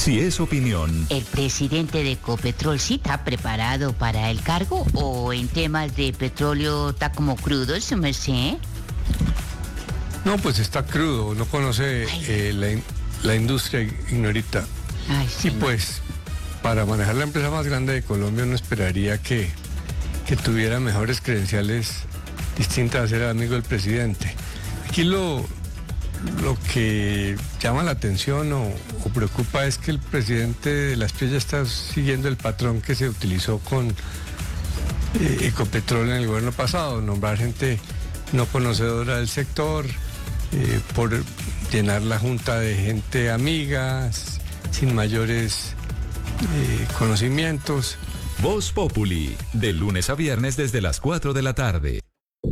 Si es opinión, ¿El presidente de Ecopetrol sí está preparado para el cargo o en temas de petróleo está como crudo, su merced? No, pues está crudo, no conoce la industria, ignorita. Ay, Y señor. pues, para manejar la empresa más grande de Colombia, uno esperaría que tuviera mejores credenciales distintas a ser amigo del presidente. Aquí lo que llama la atención o preocupa es que el presidente de Las Piedras está siguiendo el patrón que se utilizó con Ecopetrol en el gobierno pasado, nombrar gente no conocedora del sector, por llenar la junta de gente amiga, sin mayores conocimientos. Voz Populi, de lunes a viernes desde las 4 de la tarde.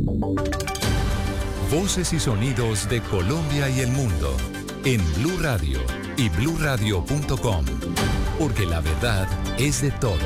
Voces y sonidos de Colombia y el mundo en Blue Radio y bluradio.com, porque la verdad es de todos.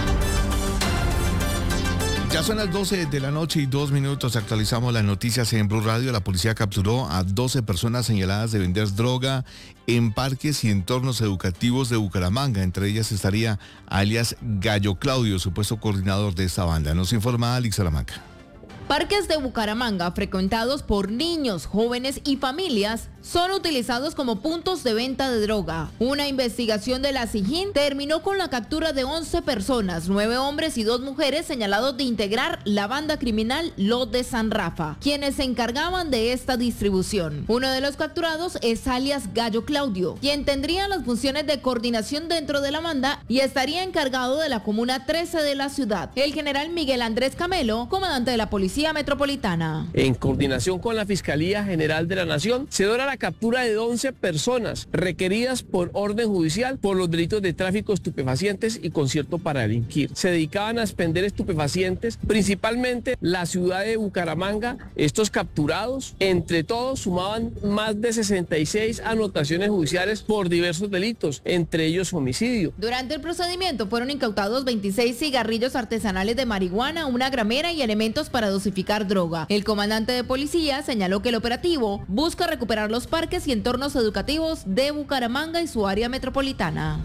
Ya son las 12 de la noche y 2 minutos. Actualizamos las noticias en Blue Radio. La policía capturó a 12 personas señaladas de vender droga en parques y entornos educativos de Bucaramanga. Entre ellas estaría alias Gallo Claudio, supuesto coordinador de esta banda. Nos informa Alex Salamanca. Parques de Bucaramanga, frecuentados por niños, jóvenes y familias, son utilizados como puntos de venta de droga. Una investigación de la SIJIN terminó con la captura de 11 personas, 9 hombres y 2 mujeres señalados de integrar la banda criminal Los de San Rafa, quienes se encargaban de esta distribución. Uno de los capturados es alias Gallo Claudio, quien tendría las funciones de coordinación dentro de la banda y estaría encargado de la comuna 13 de la ciudad. El general Miguel Andrés Camelo, comandante de la Policía Metropolitana. En coordinación con la Fiscalía General de la Nación, se logra la captura de 11 personas requeridas por orden judicial por los delitos de tráfico de estupefacientes y concierto para delinquir. Se dedicaban a expender estupefacientes, principalmente la ciudad de Bucaramanga. Estos capturados, entre todos, sumaban más de 66 anotaciones judiciales por diversos delitos, entre ellos homicidio. Durante el procedimiento fueron incautados 26 cigarrillos artesanales de marihuana, una gramera y elementos para dosificar droga. El comandante de policía señaló que el operativo busca recuperar los parques y entornos educativos de Bucaramanga y su área metropolitana.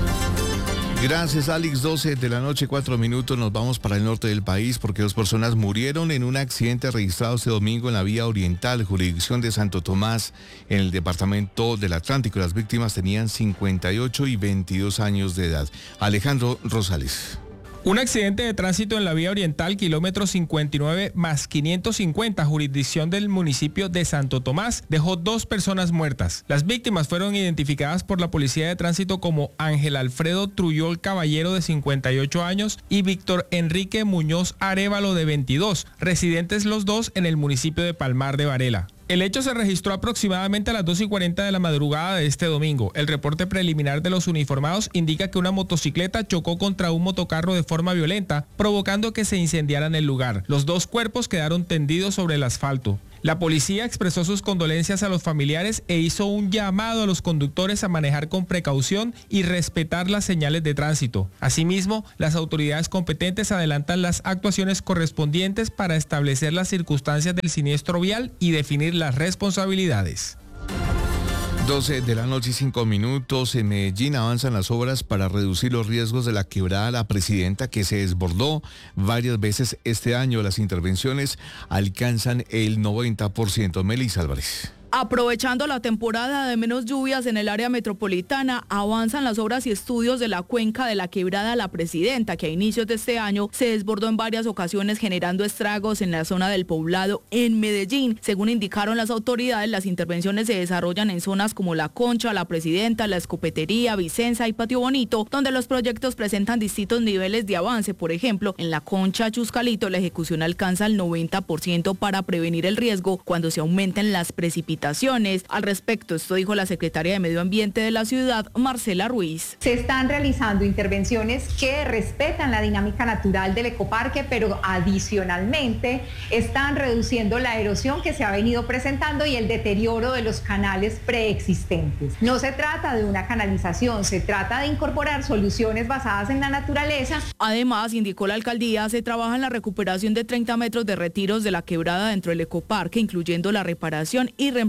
Gracias, Alex. 12 de la noche, 4 minutos. Nos vamos para el norte del país porque 2 personas murieron en un accidente registrado este domingo en la vía oriental, jurisdicción de Santo Tomás, en el departamento del Atlántico. Las víctimas tenían 58 y 22 años de edad. Alejandro Rosales. Un accidente de tránsito en la vía oriental, kilómetro 59 más 550, jurisdicción del municipio de Santo Tomás, dejó 2 personas muertas. Las víctimas fueron identificadas por la Policía de Tránsito como Ángel Alfredo Trujol Caballero, de 58 años, y Víctor Enrique Muñoz Arévalo, de 22, residentes los dos en el municipio de Palmar de Varela. El hecho se registró aproximadamente a las 2:40 de la madrugada de este domingo. El reporte preliminar de los uniformados indica que una motocicleta chocó contra un motocarro de forma violenta, provocando que se incendiara en el lugar. Los 2 cuerpos quedaron tendidos sobre el asfalto. La policía expresó sus condolencias a los familiares e hizo un llamado a los conductores a manejar con precaución y respetar las señales de tránsito. Asimismo, las autoridades competentes adelantan las actuaciones correspondientes para establecer las circunstancias del siniestro vial y definir las responsabilidades. 12 de la noche y 5 minutos. En Medellín avanzan las obras para reducir los riesgos de la quebrada La Presidenta, que se desbordó varias veces este año. Las intervenciones alcanzan el 90%. Melissa Álvarez. Aprovechando la temporada de menos lluvias en el área metropolitana, avanzan las obras y estudios de la cuenca de la quebrada La Presidenta, que a inicios de este año se desbordó en varias ocasiones, generando estragos en la zona del Poblado en Medellín. Según indicaron las autoridades, las intervenciones se desarrollan en zonas como La Concha, La Presidenta, La Escopetería, Vicenza y Patio Bonito, donde los proyectos presentan distintos niveles de avance. Por ejemplo, en La Concha, Chuscalito, la ejecución alcanza el 90% para prevenir el riesgo cuando se aumenten las precipitaciones. Al respecto, esto dijo la secretaria de Medio Ambiente de la ciudad, Marcela Ruiz. Se están realizando intervenciones que respetan la dinámica natural del ecoparque, pero adicionalmente están reduciendo la erosión que se ha venido presentando y el deterioro de los canales preexistentes. No se trata de una canalización, se trata de incorporar soluciones basadas en la naturaleza. Además, indicó la alcaldía, se trabaja en la recuperación de 30 metros de retiros de la quebrada dentro del ecoparque, incluyendo la reparación y reemplazo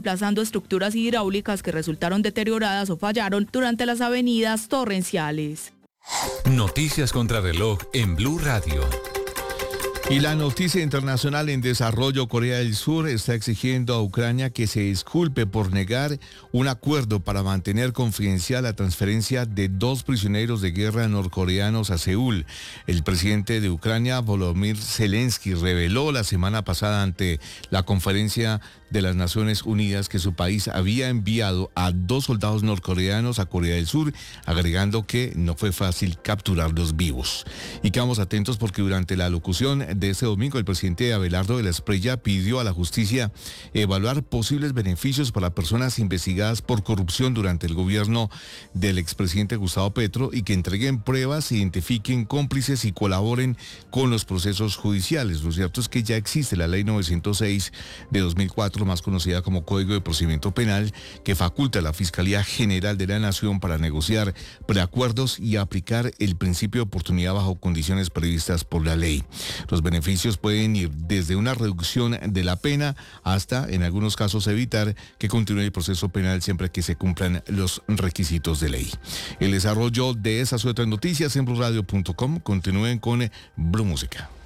reemplazando estructuras hidráulicas que resultaron deterioradas o fallaron durante las avenidas torrenciales. Noticias contra reloj en Blue Radio. Y la noticia internacional en desarrollo: Corea del Sur está exigiendo a Ucrania que se disculpe por negar un acuerdo para mantener confidencial la transferencia de 2 prisioneros de guerra norcoreanos a Seúl. El presidente de Ucrania, Volodymyr Zelensky, reveló la semana pasada ante la conferencia de las Naciones Unidas que su país había enviado a 2 soldados norcoreanos a Corea del Sur, agregando que no fue fácil capturarlos vivos. Y quedamos atentos porque durante la locución de este domingo, el presidente Abelardo de la Espriella pidió a la justicia evaluar posibles beneficios para personas investigadas por corrupción durante el gobierno del expresidente Gustavo Petro y que entreguen pruebas, identifiquen cómplices y colaboren con los procesos judiciales. Lo cierto es que ya existe la Ley 906 de 2004, más conocida como Código de Procedimiento Penal, que faculta a la Fiscalía General de la Nación para negociar preacuerdos y aplicar el principio de oportunidad bajo condiciones previstas por la ley. Los beneficios pueden ir desde una reducción de la pena hasta, en algunos casos, evitar que continúe el proceso penal siempre que se cumplan los requisitos de ley. El desarrollo de esas y otras noticias en BlueRadio.com. Continúen con Blue Música.